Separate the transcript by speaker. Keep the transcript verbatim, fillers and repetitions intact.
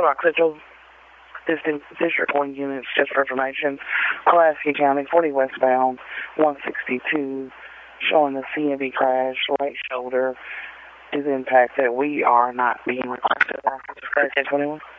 Speaker 1: Rock Central. This, this recording unit is just for information. Pulaski County, forty westbound, one sixty-two, showing the C M V crash, right shoulder is impacted. We are not being requested. ten twenty-one.